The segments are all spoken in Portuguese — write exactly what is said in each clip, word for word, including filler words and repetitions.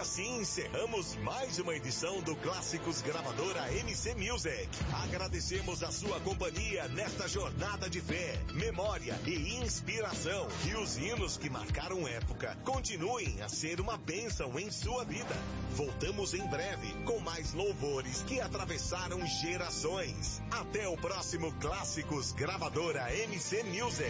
assim encerramos mais uma edição do Clássicos Gravadora M C Music. Agradecemos a sua companhia nesta jornada de fé, memória e inspiração. E os hinos que marcaram época continuem a ser uma bênção em sua vida. Voltamos em breve com mais louvores que atravessaram gerações. Até o próximo Clássicos Gravadora M C Music.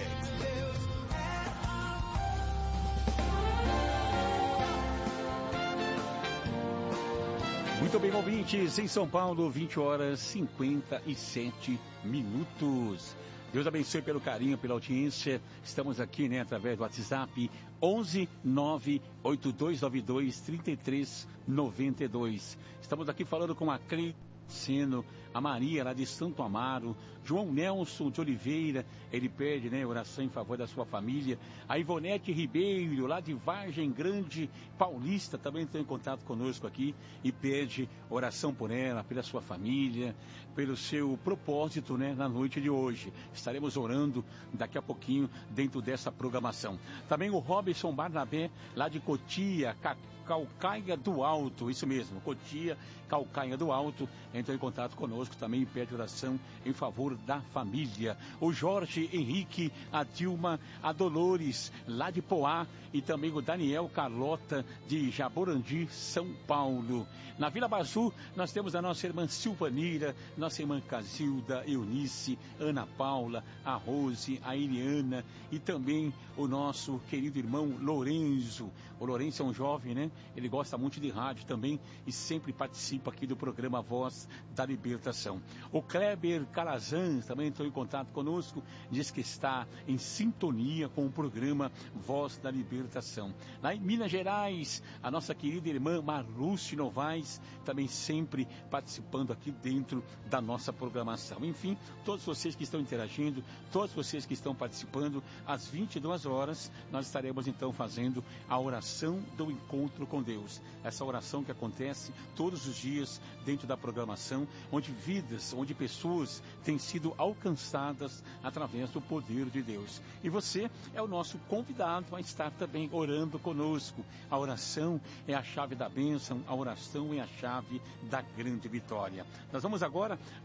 Muito bem, ouvintes, em São Paulo, vinte horas e cinquenta e sete minutos. Deus abençoe pelo carinho, pela audiência. Estamos aqui, né, através do WhatsApp onze nove oito dois nove dois três três nove dois. Estamos aqui falando com a Cleide Seno, a Maria lá de Santo Amaro, João Nelson de Oliveira, ele pede, né, oração em favor da sua família. A Ivonete Ribeiro, lá de Vargem Grande Paulista, também está em contato conosco aqui e pede oração por ela, pela sua família, pelo seu propósito, né, na noite de hoje. Estaremos orando daqui a pouquinho dentro dessa programação. Também o Robson Barnabé, lá de Cotia, Calcaia do Alto, isso mesmo, Cotia, Calcaia do Alto, entrou em contato conosco também e pede oração em favor da família. O Jorge Henrique, a Dilma, a Dolores, lá de Poá, e também o Daniel Carlota, de Jaborandi, São Paulo. Na Vila Bazu, nós temos a nossa irmã Silvanira, nossa irmã Casilda, Eunice, Ana Paula, a Rose, a Eliana e também o nosso querido irmão Lourenço. O Lourenço é um jovem, né? Ele gosta muito de rádio também e sempre participa aqui do programa Voz da Libertação. O Kleber Calazan também entrou em contato conosco, diz que está em sintonia com o programa Voz da Libertação. Lá em Minas Gerais, a nossa querida irmã Marluce Novaes, também sempre participando aqui dentro da nossa programação. Enfim, todos vocês que estão interagindo, todos vocês que estão participando, às vinte e duas horas, nós estaremos então fazendo a oração do encontro com Deus. Essa oração que acontece todos os dias dentro da programação, onde vidas, onde pessoas têm sido alcançadas através do poder de Deus. E você é o nosso convidado a estar também orando conosco. A oração é a chave da bênção, a oração é a chave da grande vitória. Nós vamos agora